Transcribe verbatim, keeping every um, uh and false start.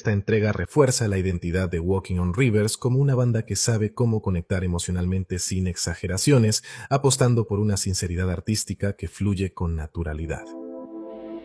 esta entrega refuerza la identidad de Walking on Rivers como una banda que sabe cómo conectar emocionalmente sin exageraciones, apostando por una sinceridad artística que fluye con naturalidad.